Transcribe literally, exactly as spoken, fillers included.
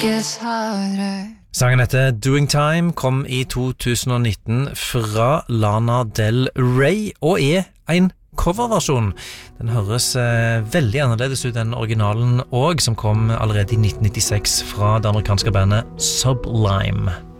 Sangen heter Doing Time, kom i to tusen og nitten fra Lana Del Rey, og er en coverversjon. Den høres eh, veldig annerledes ut enn originalen og som kom allerede i nitten nittiseks fra det amerikanske bandet Sublime.